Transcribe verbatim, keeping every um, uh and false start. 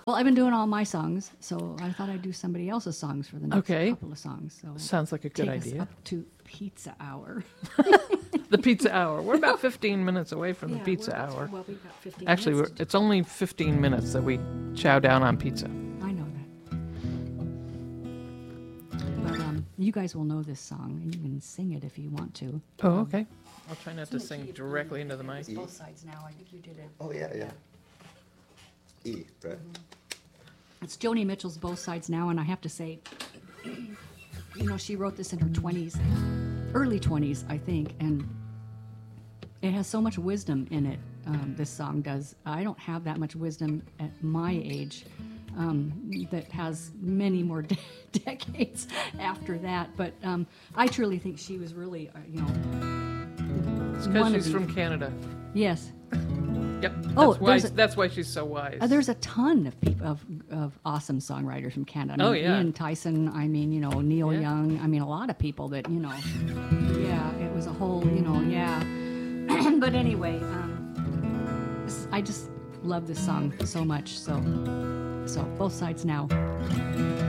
Well, I've been doing all my songs, so I thought I'd do somebody else's songs for the next Okay. couple of songs. So Sounds like a good take us idea. up to pizza hour. The pizza hour. We're about fifteen minutes away from the Yeah, pizza we're- hour. Well, we've got fifteen Actually, we're, minutes. it's only fifteen minutes that we chow down on pizza. I know that. But um, you guys will know this song, and you can sing it if you want to. Oh, Um, okay. I'll try not to it's in the sing key of directly E. into the mic. It's both sides now. I think you did it. Oh, yeah, yeah. E, right? It's Joni Mitchell's Both Sides Now, and I have to say, you know, she wrote this in her twenties, early twenties, I think, and it has so much wisdom in it, um, this song does. I don't have that much wisdom at my age um, that has many more de- decades after that, but um, I truly think she was really, uh, you know, It's one because of she's the- from Canada. yes. Yep. That's Oh, why. there's a- That's why she's so wise. Uh, there's a ton of people of, of awesome songwriters from Canada. I Oh, mean, yeah. Ian Tyson. I mean, you know, Neil Yeah. Young. I mean, a lot of people that you know. Yeah, it was a whole, you know, yeah. But anyway, um, this, I just love this song so much. So, so both sides now.